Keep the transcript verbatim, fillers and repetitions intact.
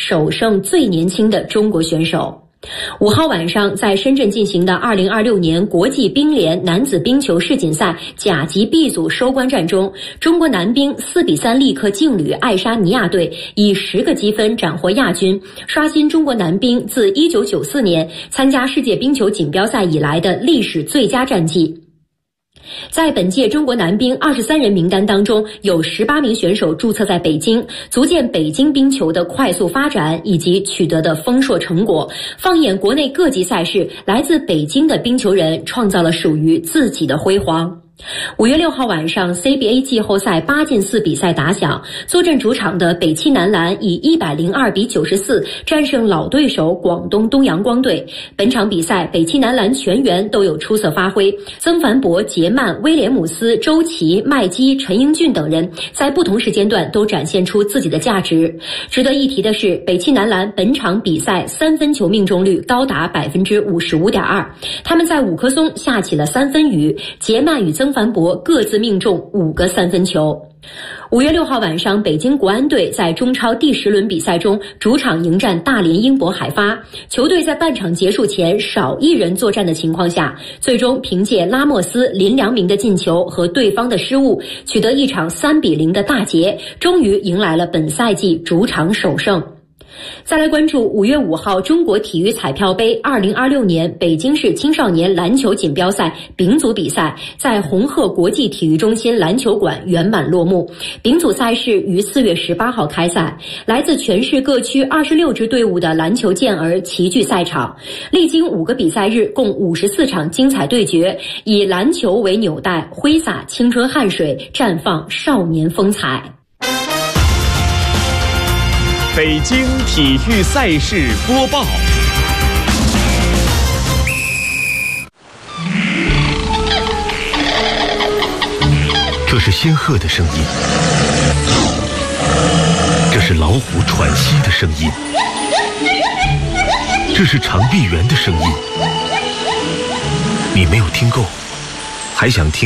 首胜最年轻的中国选手。五号晚上，在深圳进行的二零二六年国际冰联男子冰球世锦赛甲级 B 组收官战中，中国男冰四比三力克劲旅爱沙尼亚队，以十个积分斩获亚军，刷新中国男冰自一九九四年参加世界冰球锦标赛以来的历史最佳战绩。在本届中国男冰二十三人名单当中，有十八名选手注册在北京，足见北京冰球的快速发展以及取得的丰硕成果。放眼国内各级赛事，来自北京的冰球人创造了属于自己的辉煌。五月六号晚上 C B A 季后赛八进四比赛打响，坐镇主场的北七男篮以一百零二比九十四战胜老对手广东东阳光队。本场比赛北七男篮全员都有出色发挥，曾凡博、杰曼、威廉姆斯、周琦、麦基、陈英俊等人在不同时间段都展现出自己的价值。值得一提的是，北七男篮本场比赛三分球命中率高达 百分之五十五点二， 他们在五棵松下起了三分雨，杰曼与曾凡博各自命中五个三分球。五月六号晚上，北京国安队在中超第十轮比赛中主场迎战大连英博海发，球队在半场结束前少一人作战的情况下，最终凭借拉莫斯、林良铭的进球和对方的失误，取得一场三比零的大捷，终于迎来了本赛季主场首胜。再来关注五月五号中国体育彩票杯二零二六年北京市青少年篮球锦标赛丙组比赛在红鹤国际体育中心篮球馆圆满落幕。丙组赛事于四月十八号开赛，来自全市各区二十六支队伍的篮球健儿齐聚赛场，历经五个比赛日，共五十四场精彩对决，以篮球为纽带，挥洒青春汗水，绽放少年风采。 北京体育赛事播报。 这是仙鹤的声音，这是老虎喘息的声音，这是长臂猿的声音。你没有听够，还想听？